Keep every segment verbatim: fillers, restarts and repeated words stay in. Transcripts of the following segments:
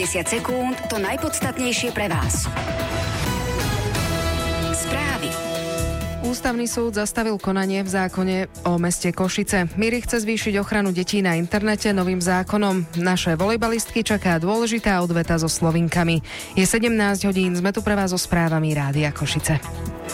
desať sekúnd to najpodstatnejšie pre vás. Správy. Ústavný súd zastavil konanie v zákone o meste Košice. Míri chce zvýšiť ochranu detí na internete novým zákonom. Naše volejbalistky čaká dôležitá odveta so Slovinkami. Je sedemnásť hodín, sme tu pre vás so správami Rádia Košice.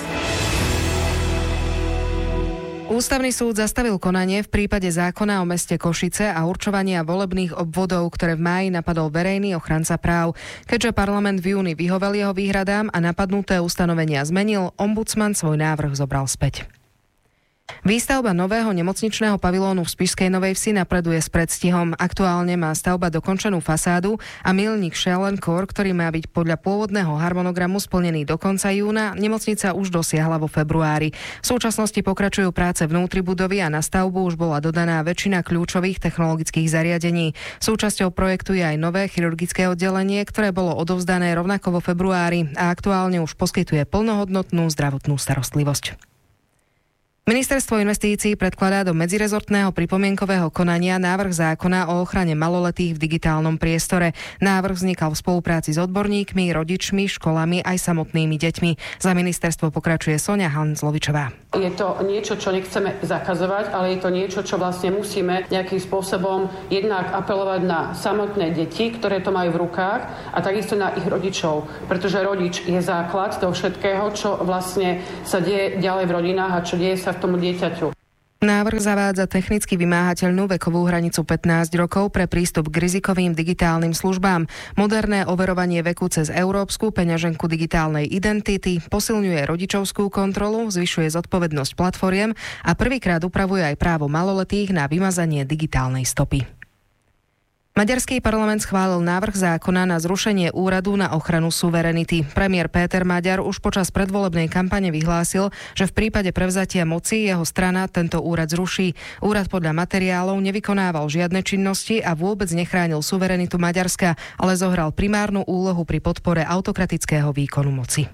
Ústavný súd zastavil konanie v prípade zákona o meste Košice a určovania volebných obvodov, ktoré v máji napadol verejný ochranca práv. Keďže parlament v júni vyhovel jeho výhradám a napadnuté ustanovenia zmenil, ombudsman svoj návrh zobral späť. Výstavba nového nemocničného pavilónu v Spišskej Novej Vsi napreduje s predstihom. Aktuálne má stavba dokončenú fasádu a milník Schellenkor, ktorý má byť podľa pôvodného harmonogramu splnený do konca júna, nemocnica už dosiahla vo februári. V súčasnosti pokračujú práce vnútri budovy a na stavbu už bola dodaná väčšina kľúčových technologických zariadení. Súčasťou projektu je aj nové chirurgické oddelenie, ktoré bolo odovzdané rovnako vo februári a aktuálne už poskytuje plnohodnotnú zdravotnú starostlivosť. Ministerstvo investícií predkladá do medzirezortného pripomienkového konania návrh zákona o ochrane maloletých v digitálnom priestore. Návrh vznikal v spolupráci s odborníkmi, rodičmi, školami aj samotnými deťmi. Za ministerstvo pokračuje Soňa Hanzlovičová. Je to niečo, čo nechceme zakazovať, ale je to niečo, čo vlastne musíme nejakým spôsobom jednak apelovať na samotné deti, ktoré to majú v rukách, a takisto na ich rodičov, pretože rodič je základ toho všetkého, čo vlastne sa deje ďalej v rodinách a čo deje sa tomu dieťaťu. Návrh zavádza technicky vymáhateľnú vekovú hranicu pätnásť rokov pre prístup k rizikovým digitálnym službám. Moderné overovanie veku cez európsku peňaženku digitálnej identity posilňuje rodičovskú kontrolu, zvyšuje zodpovednosť platformiem a prvýkrát upravuje aj právo maloletých na vymazanie digitálnej stopy. Maďarský parlament schválil návrh zákona na zrušenie úradu na ochranu suverenity. Premiér Péter Maďar už počas predvolebnej kampane vyhlásil, že v prípade prevzatia moci jeho strana tento úrad zruší. Úrad podľa materiálov nevykonával žiadne činnosti a vôbec nechránil suverenitu Maďarska, ale zohral primárnu úlohu pri podpore autokratického výkonu moci.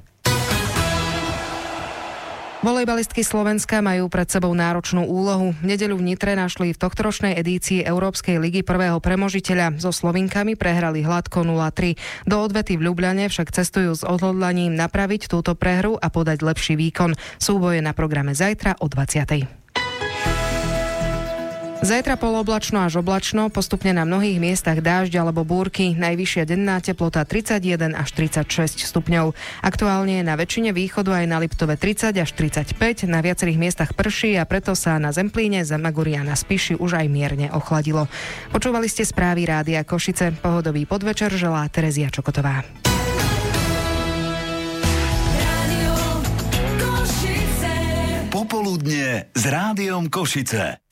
Volejbalistky Slovenska majú pred sebou náročnú úlohu. V nedeľu v Nitre našli v tohtoročnej edícii Európskej ligy prvého premožiteľa. So Slovinkami prehrali hladko nula tri. Do odvety v Ľubľane však cestujú s odhodlaním napraviť túto prehru a podať lepší výkon. Súboj je na programe zajtra o dvadsiatej. Zajtra polooblačno až oblačno, postupne na mnohých miestach dážď alebo búrky, najvyššia denná teplota tridsaťjeden až tridsaťšesť stupňov. Aktuálne je na väčšine východu aj na Liptove tridsať až tridsaťpäť, na viacerých miestach prší a preto sa na Zemplíne, Zemagurí a na Spiši už aj mierne ochladilo. Počúvali ste správy Rádia Košice, pohodový podvečer želá Terezia Čokotová. Popoludnie s Rádiom Košice.